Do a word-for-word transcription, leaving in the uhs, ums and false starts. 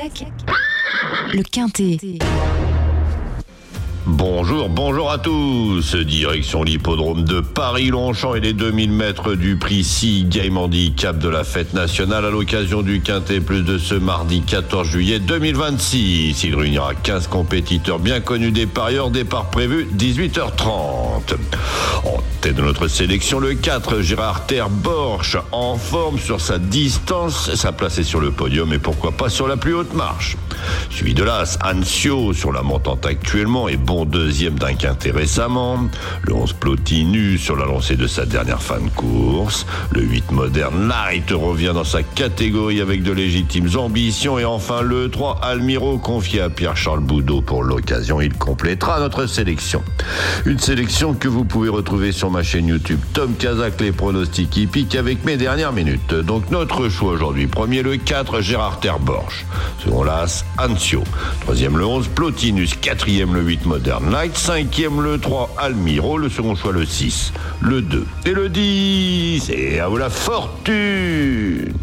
Cadillac, le Quintet. Bonjour, bonjour à tous. Direction l'hippodrome de Paris-Longchamp et les deux mille mètres du prix Sea Game Handicap de la fête nationale à l'occasion du Quintet Plus de ce mardi quatorze juillet deux mille vingt-six. Il réunira quinze compétiteurs bien connus des parieurs. Départ prévu dix-huit heures trente. En tête de notre sélection, le quatre, Gérard Terborch, en forme sur sa distance. Sa place est sur le podium et pourquoi pas sur la plus haute marche. Suivi de l'As, Ancio sur la montante actuellement et bon deuxième d'un quintet récemment. Le onze Plotinu sur la lancée de sa dernière fin de course. Le huit Modern Night revient dans sa catégorie avec de légitimes ambitions. Et enfin le trois Almiro confié à Pierre-Charles Boudot pour l'occasion. Il complétera notre sélection. Une sélection que vous pouvez retrouver sur ma chaîne YouTube Tom Kazak, les pronostics hippiques avec mes dernières minutes. Donc notre choix aujourd'hui. Premier le quatre Gérard Terborch. Second l'As Ancio. Troisième le onze Plotinus. Quatrième le huit Modern Night, cinquième le trois Almiro, le second choix le six, le deux et le dix. Et à vous la fortune!